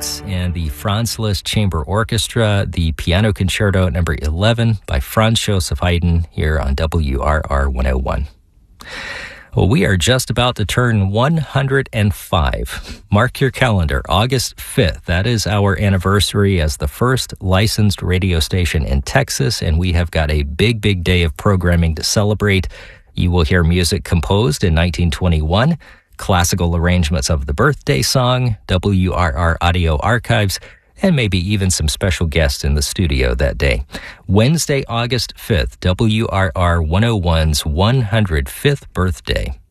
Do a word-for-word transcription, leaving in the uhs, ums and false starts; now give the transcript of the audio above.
six, and the Franz Liszt Chamber Orchestra, the Piano Concerto number eleven by Franz Joseph Haydn here on W R R one oh one. Well, we are just about to turn one hundred five. Mark your calendar, August fifth. That is our anniversary as the first licensed radio station in Texas, and we have got a big, big day of programming to celebrate. You will hear music composed in nineteen twenty-one, classical arrangements of the birthday song, W R R audio archives, and maybe even some special guests in the studio that day. Wednesday, August fifth, W R R one oh one's one hundred fifth birthday.